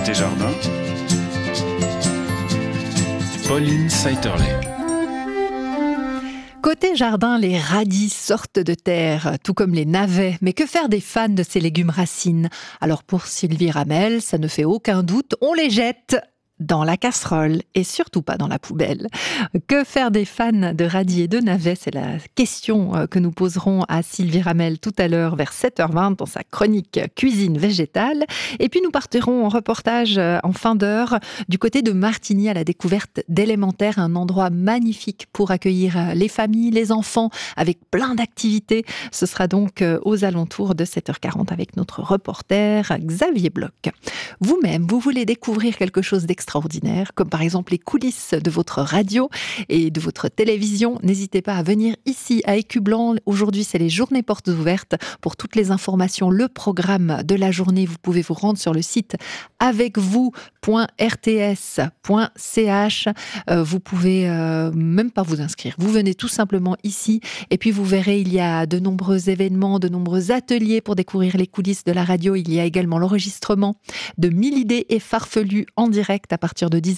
Tes jardins, Pauline Saïterlé. Côté jardin, les radis sortent de terre, tout comme les navets. Mais que faire des fans de ces légumes racines ? Alors pour Sylvie Ramel, ça ne fait aucun doute, on les jette dans la casserole et surtout pas dans la poubelle. Que faire des fans de radis et de navets ? C'est la question que nous poserons à Sylvie Ramel tout à l'heure vers 7h20 dans sa chronique cuisine végétale. Et puis nous partirons en reportage en fin d'heure du côté de Martigny à la découverte d'Élémentaire, un endroit magnifique pour accueillir les familles, les enfants avec plein d'activités. Ce sera donc aux alentours de 7h40 avec notre reporter Xavier Bloch. Vous-même, vous voulez découvrir quelque chose d'extraordinaire, comme par exemple les coulisses de votre radio et de votre télévision, n'hésitez pas à venir ici à Écublanc. Aujourd'hui, c'est les journées portes ouvertes. Pour toutes les informations, le programme de la journée, vous pouvez vous rendre sur le site avecvous.rts.ch. Vous pouvez même pas vous inscrire. Vous venez tout simplement ici et puis vous verrez, il y a de nombreux événements, de nombreux ateliers pour découvrir les coulisses de la radio. Il y a également l'enregistrement de 1000 idées et farfelues en direct à partir de 10h